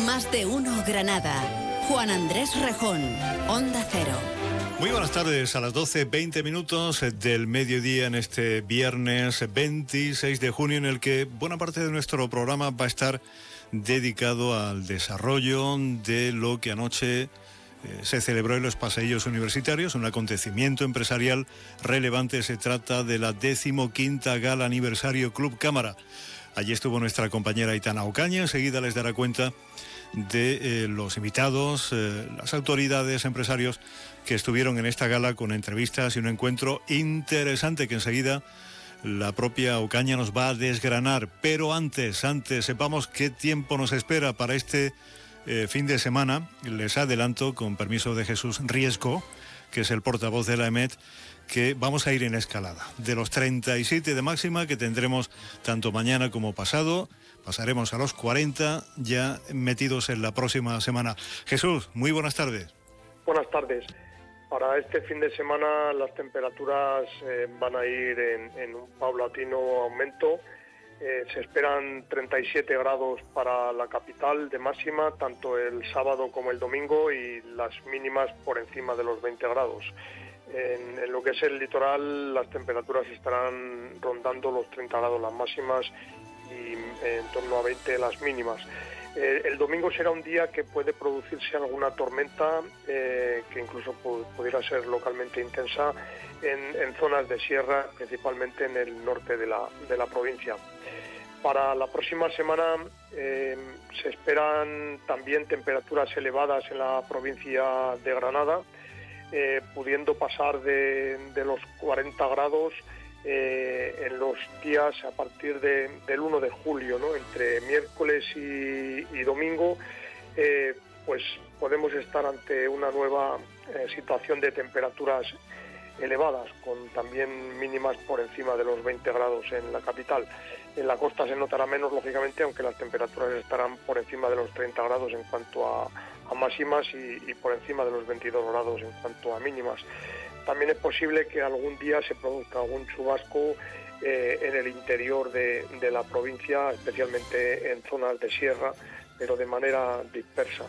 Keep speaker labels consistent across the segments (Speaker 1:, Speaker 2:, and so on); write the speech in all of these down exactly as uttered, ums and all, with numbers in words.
Speaker 1: Más de uno Granada. Juan Andrés Rejón, Onda Cero.
Speaker 2: Muy buenas tardes, a las doce veinte minutos del mediodía en este viernes veintiséis de junio, en el que buena parte de nuestro programa va a estar dedicado al desarrollo de lo que anoche eh, se celebró en los paseillos universitarios, un acontecimiento empresarial relevante. Se trata de la decimoquinta Gala Aniversario Club Cámara. Allí estuvo nuestra compañera Aitana Ocaña. Enseguida les dará cuenta de eh, los invitados, eh, las autoridades, empresarios que estuvieron en esta gala, con entrevistas y un encuentro interesante que enseguida la propia Ocaña nos va a desgranar. Pero antes, antes, sepamos qué tiempo nos espera para este eh, fin de semana. Les adelanto, con permiso de Jesús Riesco, que es el portavoz de la E M E T, que vamos a ir en escalada. De los treinta y siete de máxima que tendremos tanto mañana como pasado, pasaremos a los cuarenta ya metidos en la próxima semana. Jesús, muy buenas tardes.
Speaker 3: Buenas tardes. Para este fin de semana las temperaturas eh, van a ir en, en un paulatino aumento. Eh, se esperan treinta y siete grados para la capital de máxima, tanto el sábado como el domingo, y las mínimas por encima de los veinte grados. En, en lo que es el litoral, las temperaturas estarán rondando los treinta grados las máximas y en torno a veinte las mínimas. Eh, el domingo será un día que puede producirse alguna tormenta, eh, que incluso pu- pudiera ser localmente intensa en, en zonas de sierra, principalmente en el norte de la, de la provincia. Para la próxima semana eh, se esperan también temperaturas elevadas en la provincia de Granada, eh, pudiendo pasar de, de los cuarenta grados eh, en los días a partir de, del uno de julio, ¿no? Entre miércoles y, y domingo, eh, pues podemos estar ante una nueva eh, situación de temperaturas elevadas, con también mínimas por encima de los veinte grados en la capital. En la costa se notará menos, lógicamente, aunque las temperaturas estarán por encima de los treinta grados en cuanto a, a máximas y, y por encima de los veintidós grados en cuanto a mínimas. También es posible que algún día se produzca algún chubasco eh, en el interior de, de la provincia, especialmente en zonas de sierra, pero de manera dispersa.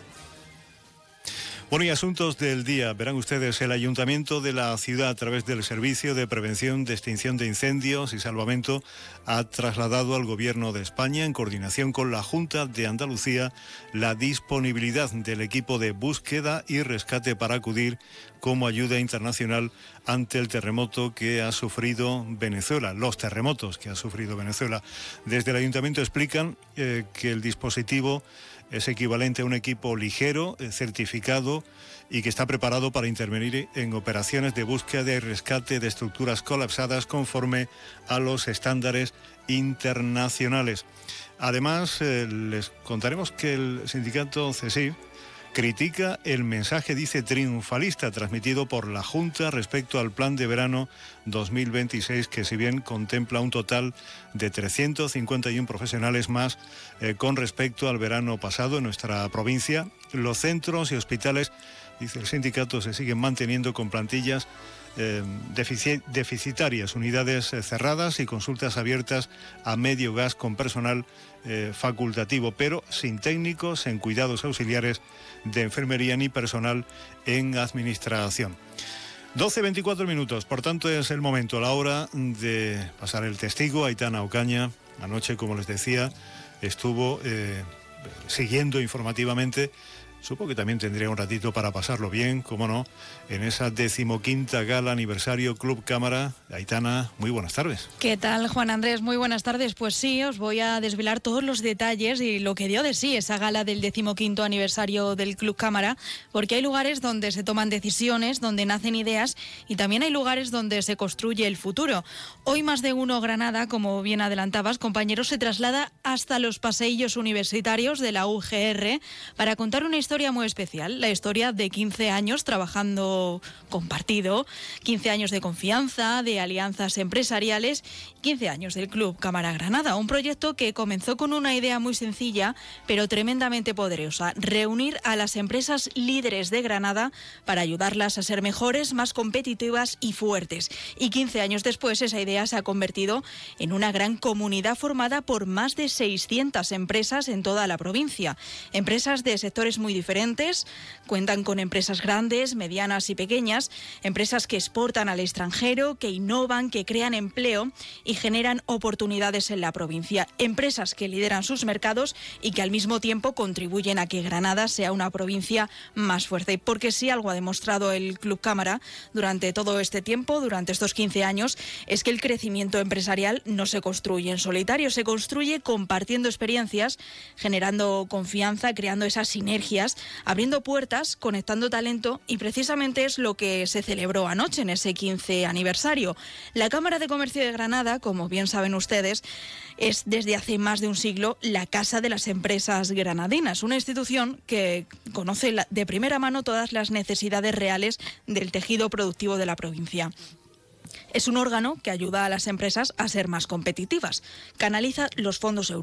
Speaker 2: Bueno, y asuntos del día. Verán ustedes, el Ayuntamiento de la ciudad, a través del Servicio de Prevención de Extinción de Incendios y Salvamento, ha trasladado al Gobierno de España, en coordinación con la Junta de Andalucía, la disponibilidad del equipo de búsqueda y rescate para acudir como ayuda internacional ante el terremoto que ha sufrido Venezuela, los terremotos que ha sufrido Venezuela. Desde el Ayuntamiento explican eh, que el dispositivo es equivalente a un equipo ligero, certificado y que está preparado para intervenir en operaciones de búsqueda y rescate de estructuras colapsadas conforme a los estándares internacionales. Además, eh, les contaremos que el sindicato C S I critica el mensaje, dice, triunfalista transmitido por la Junta respecto al plan de verano dos mil veintiséis, que si bien contempla un total de trescientos cincuenta y uno profesionales más eh, con respecto al verano pasado en nuestra provincia, los centros y hospitales, dice el sindicato, se siguen manteniendo con plantillas eh, defici- deficitarias, unidades eh, cerradas y consultas abiertas a medio gas con personal eh, facultativo, pero sin técnicos en cuidados auxiliares de enfermería ni personal en administración. doce veinticuatro minutos, por tanto es el momento, la hora de pasar el testigo. Aitana Ocaña, anoche, como les decía, estuvo eh, siguiendo informativamente. Supongo que también tendría un ratito para pasarlo bien, cómo no, en esa decimoquinta Gala Aniversario Club Cámara. Aitana, muy buenas tardes.
Speaker 4: ¿Qué tal, Juan Andrés? Muy buenas tardes. Pues sí, os voy a desvelar todos los detalles y lo que dio de sí esa gala del decimoquinto aniversario del Club Cámara, porque hay lugares donde se toman decisiones, donde nacen ideas, y también hay lugares donde se construye el futuro. Hoy Más de Uno Granada, como bien adelantabas, compañeros, se traslada hasta los paseillos universitarios de la U G R para contar una historia historia muy especial, la historia de quince años trabajando compartido, quince años de confianza, de alianzas empresariales, quince años del Club Cámara Granada, un proyecto que comenzó con una idea muy sencilla, pero tremendamente poderosa: reunir a las empresas líderes de Granada para ayudarlas a ser mejores, más competitivas y fuertes. Y quince años después, esa idea se ha convertido en una gran comunidad formada por más de seiscientas empresas en toda la provincia. Empresas de sectores muy diferentes, cuentan con empresas grandes, medianas y pequeñas, empresas que exportan al extranjero, que innovan, que crean empleo y generan oportunidades en la provincia. Empresas que lideran sus mercados y que al mismo tiempo contribuyen a que Granada sea una provincia más fuerte. Porque si algo ha demostrado el Club Cámara durante todo este tiempo, durante estos quince años, es que el crecimiento empresarial no se construye en solitario, se construye compartiendo experiencias, generando confianza, creando esas sinergias, abriendo puertas, conectando talento, y precisamente es lo que se celebró anoche en ese quince aniversario. La Cámara de Comercio de Granada, como bien saben ustedes, es desde hace más de un siglo la casa de las empresas granadinas, una institución que conoce de primera mano todas las necesidades reales del tejido productivo de la provincia. Es un órgano que ayuda a las empresas a ser más competitivas, canaliza los fondos europeos